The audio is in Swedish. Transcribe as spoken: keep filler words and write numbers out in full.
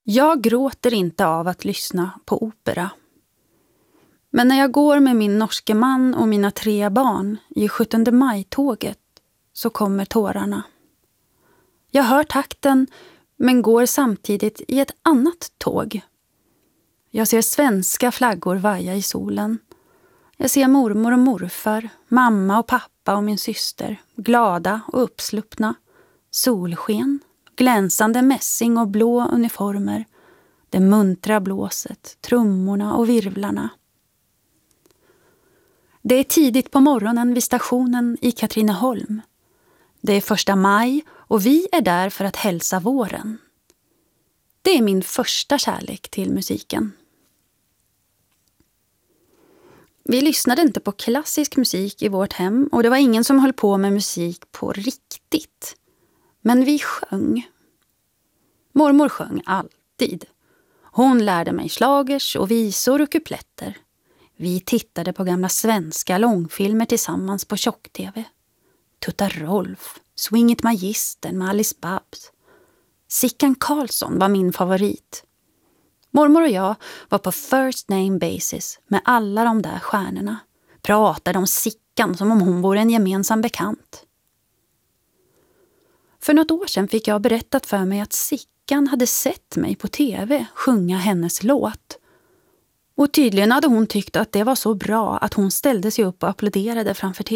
Jag gråter inte av att lyssna på opera. Men när jag går med min norske man och mina tre barn i sjuttonde maj-tåget så kommer tårarna. Jag hör takten men går samtidigt i ett annat tåg. Jag ser svenska flaggor vaja i solen. Jag ser mormor och morfar, mamma och pappa och min syster, glada och uppsluppna. Solsken, glänsande mässing och blå uniformer. Det muntra blåset, trummorna och virvlarna. Det är tidigt på morgonen vid stationen i Katrineholm. Det är första maj och vi är där för att hälsa våren. Det är min första kärlek till musiken. Vi lyssnade inte på klassisk musik i vårt hem och det var ingen som höll på med musik på riktigt. Men vi sjöng. Mormor sjöng alltid. Hon lärde mig slagers och visor och kupletter. Vi tittade på gamla svenska långfilmer tillsammans på tjock-tv. Tutta Rolf, Swing It Magistern med Alice Babs. Sickan Karlsson var min favorit. Mormor och jag var på first name basis med alla de där stjärnorna. Pratade om Sickan som om hon vore en gemensam bekant. För något år sedan fick jag berättat för mig att Sickan hade sett mig på tv sjunga hennes låt. Och tydligen hade hon tyckt att det var så bra att hon ställde sig upp och applåderade framför tv.